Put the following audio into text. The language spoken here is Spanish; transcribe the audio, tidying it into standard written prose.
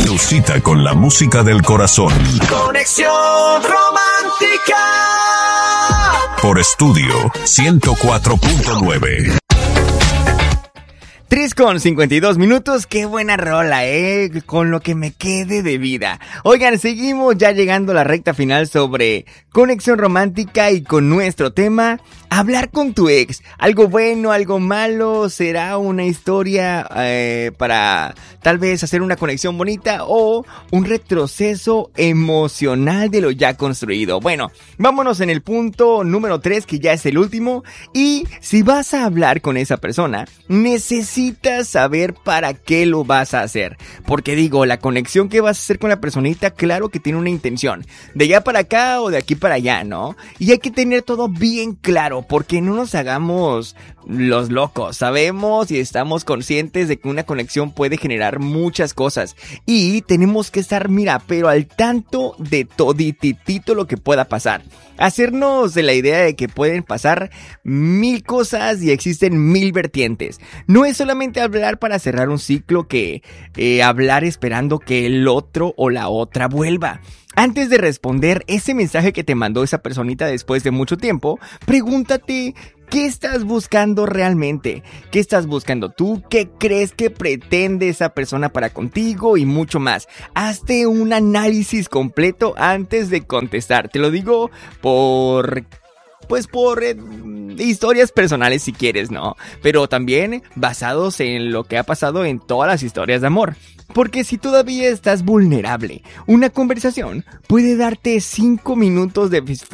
Tu cita con la música del corazón. Conexión Romántica. Por Estudio 104.9. 3:52 qué buena rola, con lo que me quede de vida. Oigan, seguimos ya llegando a la recta final sobre Conexión Romántica y con nuestro tema, hablar con tu ex. Algo bueno, algo malo, será una historia para tal vez hacer una conexión bonita o un retroceso emocional de lo ya construido. Bueno, vámonos en el punto número 3, que ya es el último, y si vas a hablar con esa persona, necesitas saber para qué lo vas a hacer. Porque digo, la conexión que vas a hacer con la personita, claro que tiene una intención. De allá para acá o de aquí para allá, ¿no? Y hay que tener todo bien claro, porque no nos hagamos los locos. Sabemos y estamos conscientes de que una conexión puede generar muchas cosas. Y tenemos que estar, pero al tanto de todititito lo que pueda pasar. Hacernos de la idea de que pueden pasar 1000 cosas y existen 1000 vertientes. No es solamente hablar para cerrar un ciclo que hablar esperando que el otro o la otra vuelva. Antes de responder ese mensaje que te mandó esa personita después de mucho tiempo, pregúntate ¿qué estás buscando realmente? ¿Qué estás buscando tú? ¿Qué crees que pretende esa persona para contigo? Y mucho más. Hazte un análisis completo antes de contestar. Te lo digo por historias personales si quieres, ¿no? Pero también basados en lo que ha pasado en todas las historias de amor. Porque si todavía estás vulnerable, una conversación puede darte 5 minutos de